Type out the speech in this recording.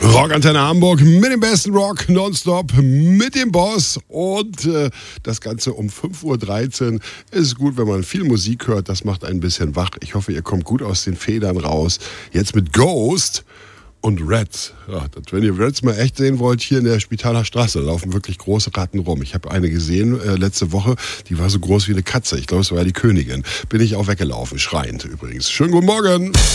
Rockantenne Hamburg mit dem besten Rock nonstop, mit dem Boss und das Ganze um 5.13 Uhr. Ist gut, wenn man viel Musik hört, das macht einen ein bisschen wach. Ich hoffe, ihr kommt gut aus den Federn raus. Jetzt mit Ghost und Reds. Ja, wenn ihr Reds mal echt sehen wollt, hier in der Spitaler Straße laufen wirklich große Ratten rum. Ich habe eine gesehen letzte Woche, die war so groß wie eine Katze. Ich glaube, es war die Königin. Bin ich auch weggelaufen, schreiend übrigens. Schönen guten Morgen.